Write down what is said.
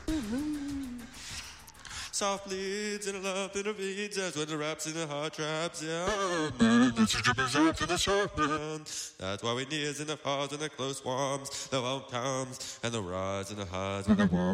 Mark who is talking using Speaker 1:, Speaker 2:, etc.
Speaker 1: Soft leads and a love intervenes. That's when the raps in the hard traps. Yeah, that's why we nears in the pause and the close warms, the hometowns and the rides and the highs and the warm.